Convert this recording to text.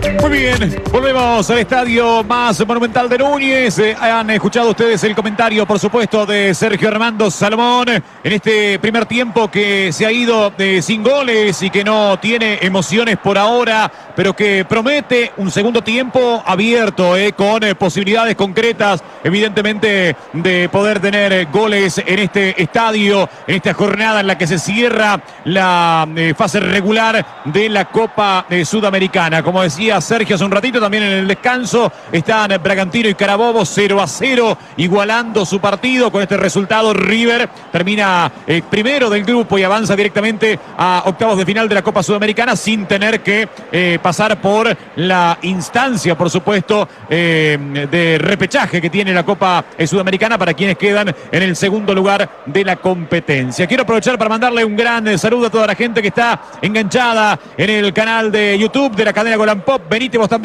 Muy bien, volvemos al estadio más monumental de Núñez. Han escuchado ustedes el comentario, por supuesto, de Sergio Armando Salomón en este primer tiempo que se ha ido sin goles y que no tiene emociones por ahora, pero que promete un segundo tiempo abierto, con posibilidades concretas, evidentemente, de poder tener goles en este estadio, en esta jornada en la que se cierra la fase regular de la Copa Sudamericana. Como decía Sergio hace un ratito, también en el descanso están Bragantino y Carabobo 0-0, igualando su partido. Con este resultado, River termina primero del grupo y avanza directamente a octavos de final de la Copa Sudamericana sin tener que pasar por la instancia, por supuesto, de repechaje que tiene la Copa Sudamericana para quienes quedan en el segundo lugar de la competencia. Quiero aprovechar para mandarle un gran saludo a toda la gente que está enganchada en el canal de YouTube de la cadena Golan Pop. Venite vos también.